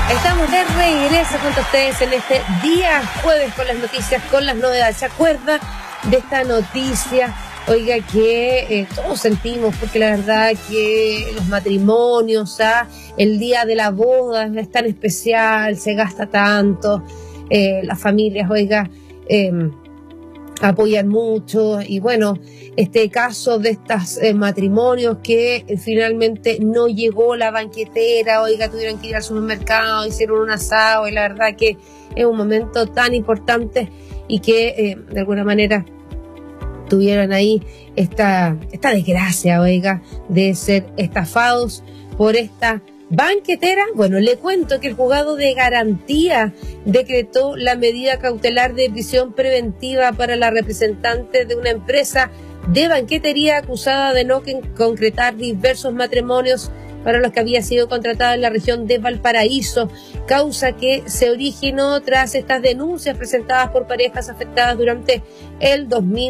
Estamos de regreso junto a ustedes en este día jueves con las noticias, con las novedades. ¿Se acuerda de esta noticia? Oiga, que todos sentimos, porque la verdad que los matrimonios, el día de la boda es tan especial, se gasta tanto, las familias, oiga, apoyan mucho, y bueno, este caso de estos matrimonios que finalmente no llegó la banquetera, oiga, tuvieron que ir al supermercado, hicieron un asado, y la verdad que es un momento tan importante y que de alguna manera tuvieron ahí esta desgracia, oiga, de ser estafados por esta banquetera. Bueno, le cuento que el juzgado de garantía decretó la medida cautelar de prisión preventiva para la representante de una empresa de banquetería acusada de no concretar diversos matrimonios para los que había sido contratada en la región de Valparaíso, causa que se originó tras estas denuncias presentadas por parejas afectadas durante el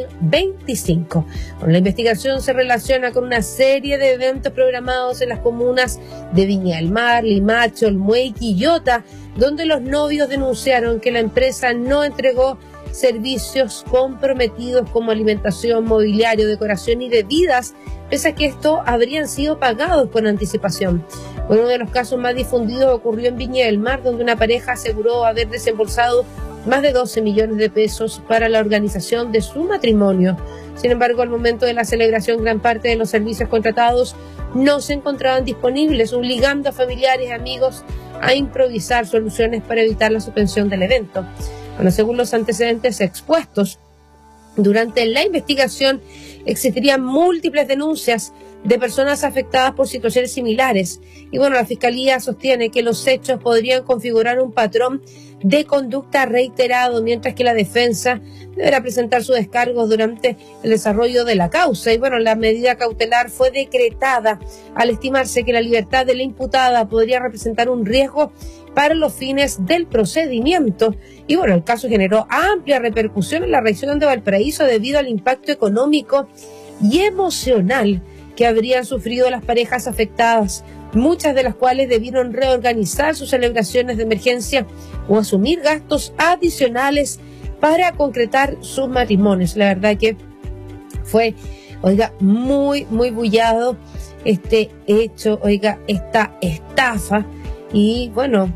2025. Bueno, la investigación se relaciona con una serie de eventos programados en las comunas de Viña del Mar, Limache, Olmué y Quillota, donde los novios denunciaron que la empresa no entregó servicios comprometidos como alimentación, mobiliario, decoración y bebidas, pese a que estos habrían sido pagados con anticipación. Uno de los casos más difundidos ocurrió en Viña del Mar, donde una pareja aseguró haber desembolsado más de 12 millones de pesos para la organización de su matrimonio. Sin embargo, al momento de la celebración, gran parte de los servicios contratados no se encontraban disponibles, obligando a familiares y amigos a improvisar soluciones para evitar la suspensión del evento. Bueno, según los antecedentes expuestos, durante la investigación existirían múltiples denuncias de personas afectadas por situaciones similares. Y bueno, la Fiscalía sostiene que los hechos podrían configurar un patrón de conducta reiterado, mientras que la defensa deberá presentar sus descargos durante el desarrollo de la causa. Y bueno, la medida cautelar fue decretada al estimarse que la libertad de la imputada podría representar un riesgo para los fines del procedimiento. Y bueno, el caso generó amplia repercusión en la región de Valparaíso debido al impacto económico y emocional que habrían sufrido las parejas afectadas, muchas de las cuales debieron reorganizar sus celebraciones de emergencia o asumir gastos adicionales para concretar sus matrimonios. La verdad que fue, oiga, muy bullado este hecho, oiga, esta estafa, y bueno,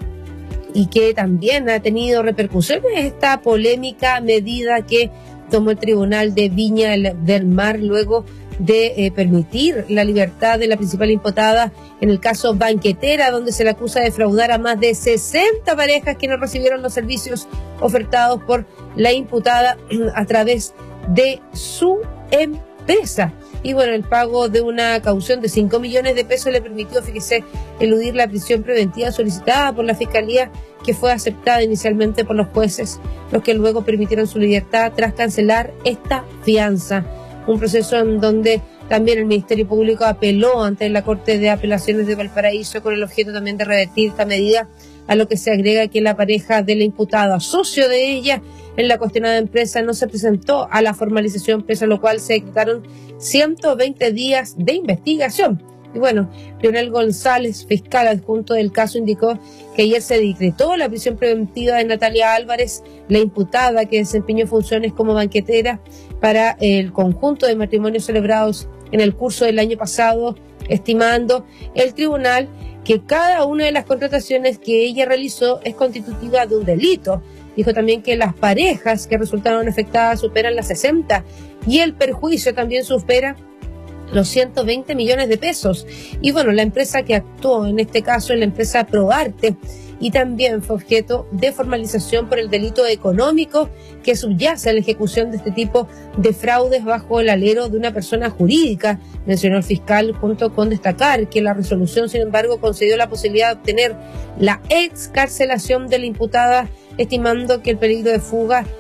y que también ha tenido repercusiones esta polémica medida que tomó el Tribunal de Viña del Mar luego de permitir la libertad de la principal imputada en el caso banquetera, donde se le acusa de defraudar a más de 60 parejas que no recibieron los servicios ofertados por la imputada a través de su empresa. Y bueno, el pago de una caución de 5 millones de pesos le permitió, fíjese, eludir la prisión preventiva solicitada por la Fiscalía, que fue aceptada inicialmente por los jueces, los que luego permitieron su libertad tras cancelar esta fianza. Un proceso en donde también el Ministerio Público apeló ante la Corte de Apelaciones de Valparaíso con el objeto también de revertir esta medida, a lo que se agrega que la pareja de la imputada, socio de ella en la cuestionada empresa, no se presentó a la formalización, pese a lo cual se decretaron 120 días de investigación. Y bueno, Leonel González, fiscal adjunto del caso, indicó que ayer se decretó la prisión preventiva de Natalia Álvarez, la imputada que desempeñó funciones como banquetera para el conjunto de matrimonios celebrados en el curso del año pasado, estimando el tribunal que cada una de las contrataciones que ella realizó es constitutiva de un delito. Dijo también que las parejas que resultaron afectadas superan las 60 y el perjuicio también supera los 120 millones de pesos. Y bueno, la empresa que actuó en este caso es la empresa Proarte, y también fue objeto de formalización por el delito económico que subyace a la ejecución de este tipo de fraudes bajo el alero de una persona jurídica, mencionó el fiscal, junto con destacar que la resolución, sin embargo, concedió la posibilidad de obtener la excarcelación de la imputada, estimando que el peligro de fuga